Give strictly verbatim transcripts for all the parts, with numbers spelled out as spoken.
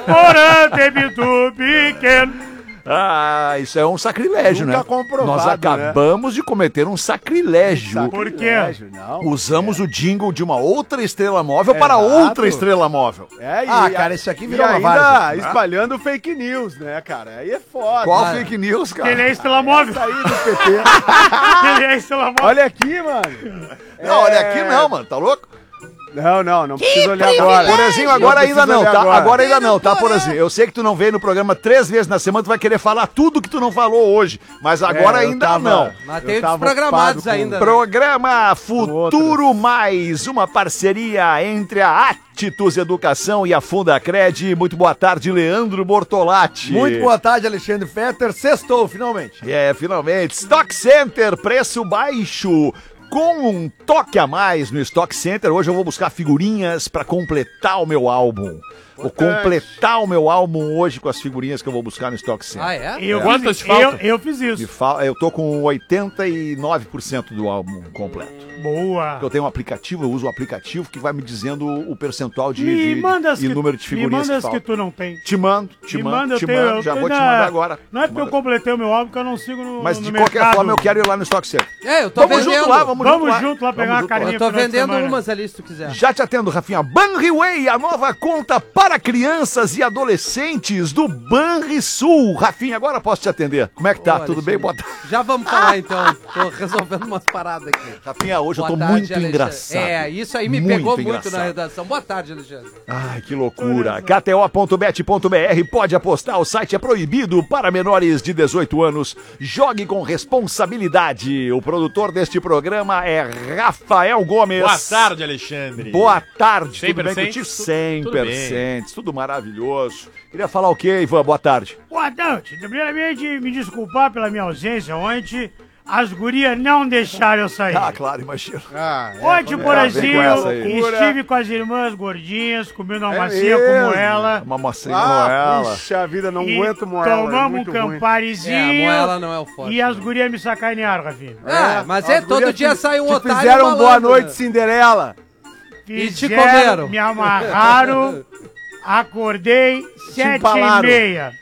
Porã teve do pequeno. Ah, isso é um sacrilégio, Nunca né? comprovado, Nós acabamos né? de cometer um sacrilégio. Por quê? Não. Usamos o jingle de uma outra estrela móvel para Exato. outra estrela móvel. É, e, Ah, cara, esse aqui e virou uma ainda várzea. espalhando fake news, né, cara? Aí é foda. Qual Cara, fake news, cara? Ele é estrela móvel. Sair do P T. Ele é estrela móvel. Olha aqui, mano. Não, olha aqui não, mano, tá louco? Não, não, não precisa olhar agora. Porazinho, agora Não ainda precisa não, olhar tá? agora. Agora ainda não, tá, Porazinho? Eu sei que tu não veio no programa três vezes na semana, tu vai querer falar tudo que tu não falou hoje, mas agora É, eu ainda tava- não. Mas Eu tem tava desprogramados ocupado com- ainda. né? Programa Futuro Mais, uma parceria entre a Atitudes Educação e a Fundacred. Muito boa tarde, Leandro Bortolatti. Muito boa tarde, Alexandre Fetter. Sextou, finalmente. É, finalmente. Stock Center, preço baixo. Com um toque a mais no Stock Center, hoje eu vou buscar figurinhas para completar o meu álbum. Vou completar o meu álbum hoje com as figurinhas que eu vou buscar no Stock Center. Ah, é? Eu, Quantas fiz, faltam? eu, eu fiz Me isso. fa- Eu tô com oitenta e nove por cento do álbum completo. Boa. Eu tenho um aplicativo, eu uso o aplicativo que vai me dizendo o percentual de, Me de- manda as e que, número de me figurinhas manda que as que faltam. tu não tem. Te mando, te Me mando, manda, eu te tenho- mando, eu já tenho vou te na- mandar agora. Não é Te porque eu mando. completei o meu álbum que eu não sigo no Mas no de mercado. qualquer forma eu quero ir lá no Stock Center. É, eu tô Vamos vendendo. junto lá, vamos, Vamos junto lá. junto lá pegar Vamos uma junto lá. carinha. Eu tô final de vendendo semana. umas ali se tu quiser. Já te atendo, Rafinha. Banriway, a nova conta para crianças e adolescentes do Banrisul. Rafinha, agora posso te atender. Como é que tá? Ô, Tudo bem? Boa Alexandre. tarde. Já vamos falar então. Tô resolvendo umas paradas aqui. Rafinha, hoje Boa eu tô tarde, muito Alexandre. engraçado. É, isso aí me Muito pegou muito engraçado. na redação. Boa tarde, Alexandre. Ai, que loucura. K T O ponto bet ponto B R, pode apostar, o site é proibido para menores de dezoito anos. Jogue com responsabilidade. O produtor deste programa é Rafael Gomes. Boa tarde, Alexandre. Boa tarde, cem tudo por bem cento? contigo? cem por cento, Tudo tudo maravilhoso. Queria falar o quê, Ivan? Boa tarde. Boa tarde. Primeiramente, me desculpar pela minha ausência ontem. As gurias não deixaram eu sair. Ah, claro, imagino. Ah, é, Ontem, quando- Porazinho, vem com essa aí. estive com as irmãs gordinhas, comendo uma É macia mesmo? como ela. Uma mocinha Ah, com ela. puxa vida, não E aguento moela. é tomamos um muito ruim. camparizinho. É, a moela não é o forte. E as gurias me sacanearam, Rafinha. Ah, mas é, as todo gurias dia te- sai um te otário fizeram malandro, boa noite, né? Cinderela. E te Fizeram, comeram. Me amarraram, acordei sete e empalaram. meia.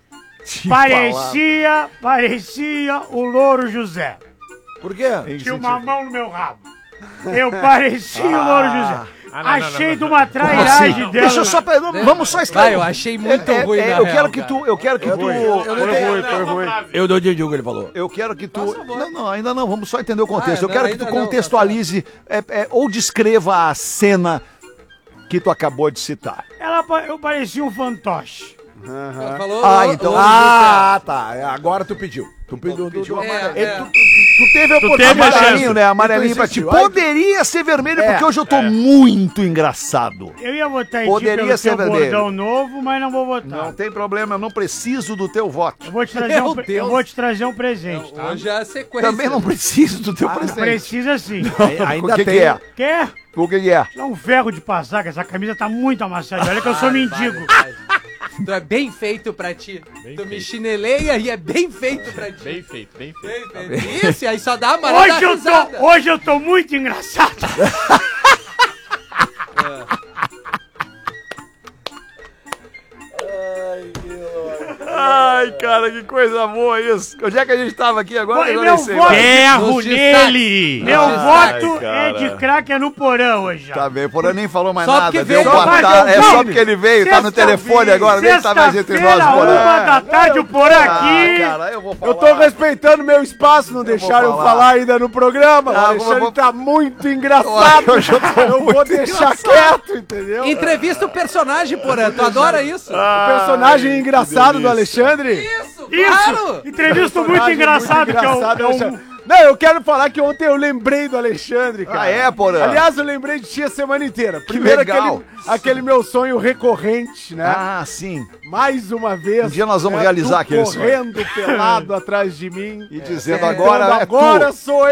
Parecia, parecia o Louro José. Por quê? Tinha uma mão no meu rabo. Eu parecia o Louro José. Ah, não, não, Achei não, de não. uma trairagem dela. Deixa eu só. Vamos só Vai, esclarecer. eu achei muito É, é, ruim, é, na eu real, quero que cara. tu. Eu quero que tu. Foi ruim, foi ruim. Eu não entendi o que ele falou. Eu quero que tu. Faça, amor. Não, não, ainda não, vamos só entender o contexto. Ah, eu quero não, que tu ainda não, contextualize é, é, ou descreva a cena que tu acabou de citar. Ela, pa- eu parecia um fantoche. Falou, Ah, ô, então- ô, Ah, tá. é, Agora tu pediu. Tu pediu, pediu tu, É, tu, é. tu, tu teve a Tu oportunidade. teve a Amarelinho, chance. né? Amarelinho pra ti. insistiu. Ai, Poderia ser vermelho, É, porque hoje eu tô muito engraçado. Eu ia votar em ti Poderia pelo ser teu vermelho. bordão novo, mas não vou votar. Não tem problema, eu não preciso do teu voto. Eu vou te trazer, Meu um, pre- Deus. eu vou te trazer um presente, tá? Hoje é a sequência. Também não preciso do teu presente. Precisa sim. Ainda o que, tem. que é? Quer? O que, que é? Dá um ferro de passar, que essa camisa tá muito amassada. Olha que eu sou mendigo. Tu é bem feito pra ti. Bem tu me feito. chineleia e é bem feito pra ti. Bem feito, bem feito. Bem feito. Isso, aí só dá uma Hoje eu, tô, hoje eu tô muito engraçado. Ai, cara, que coisa boa isso. Onde é que a gente tava aqui agora? Oi, Eu meu nem sei. voto- mais. Ferro Nos nele! Meu Ai, voto cara. é de craque é no porão hoje. já. Tá bem, porém nem falou mais Só nada. porque Deu veio. boa Mas tarde. eu É só vi. porque ele veio, tá no Sexta-feira, telefone agora, nem tá mais entre nós, Sexta-feira, porém. uma da tarde, o porão Ah, aqui. cara, eu vou falar. Eu tô respeitando meu espaço, não deixaram eu falar. falar ainda no programa. Ah, o Alexandre vou- tá muito engraçado. Hoje eu tô Eu vou muito deixar engraçado. quieto, entendeu? Entrevista o personagem, Porã. Tu adora isso? O personagem Ai, engraçado que do delícia. Alexandre. Isso, Isso! claro! Entrevista muito Personagem engraçado, muito que é o- engraçado, é o, Alexandre. Não, eu quero falar que ontem eu lembrei do Alexandre, cara. Ah, é, Porã? Aliás, eu lembrei de ti a semana inteira. Primeiro legal. aquele, aquele meu sonho recorrente, né? Ah, sim. Mais uma vez. Um dia nós vamos né, realizar tu aquele sonho. correndo pelado atrás de mim. E dizendo É, agora é agora tu. sou